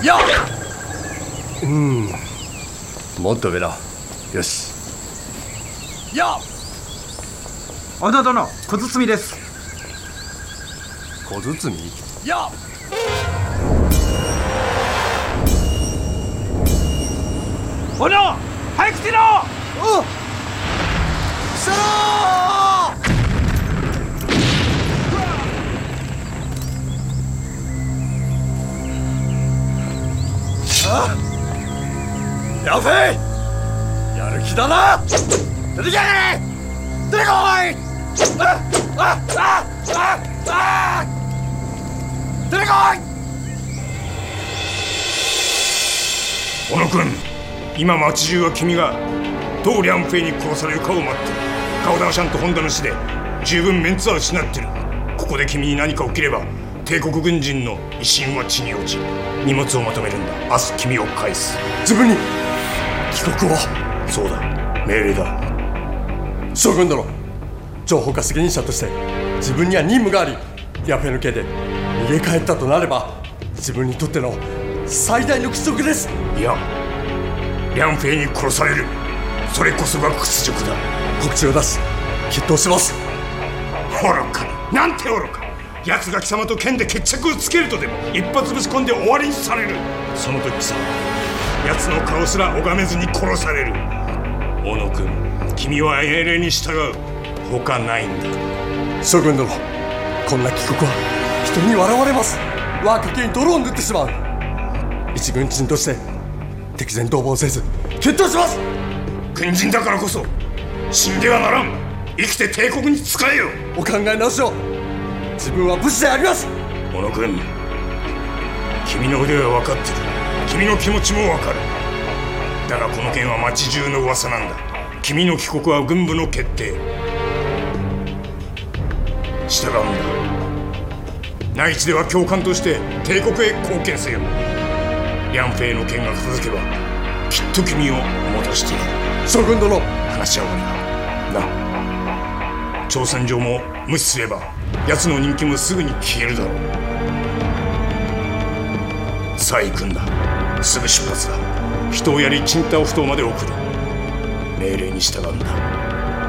やっ、もっと上だ。よし。やっ、 織田殿、小包です。 小包？やっ、 織田、早く来てろ。 おっ、シャロー。ヤフェイ、やる気だな。出てきやがれ。出てこい。出てこい。 小野君、今町中は君がどうリャンフェイに殺されるかを待ってる。ガオダーシャンとホンダの死で十分メンツは失ってる。ここで君に何か起きれば帝国軍人の威信は地に落ち、荷物をまとめるんだ。明日君を返す。 自分に帰国を。 そうだ、命令だ。 将軍殿、情報化責任者として自分には任務があり、ヤフェの刑で逃げ帰ったとなれば自分にとっての最大の屈辱です。 いや、リャンフェイに殺される、それこそが屈辱だ。 告知を出し決闘します。 愚かな、なんて愚か。奴が貴様と剣で決着をつけるとでも一発ぶち込んで終わりにされる。その時貴様、奴の顔すら拝めずに殺される。小野君、君は命令に従う、他ないんだ。 将軍殿、こんな帰国は人に笑われます。我が家計に泥を塗ってしまう。一軍人として敵前逃亡せず決闘します。 軍人だからこそ死んではならん。生きて帝国に仕えよ。 お考え直しを。自分は武士であります。 小野君、君の腕は分かってる。君の気持ちも分かる。だがこの件は町中の噂なんだ。君の帰国は軍部の決定。従うんだ。内地では教官として帝国へ貢献せよ。リャンフェイの件が片付けばきっと君を戻していく。 将軍殿、 話は終わりだな。挑戦状も無視すれば奴の人気もすぐに消えるだろう。さあ行くんだ。すぐ出発だ。人をやりチンタオ埠頭まで送る。命令に従うんだ。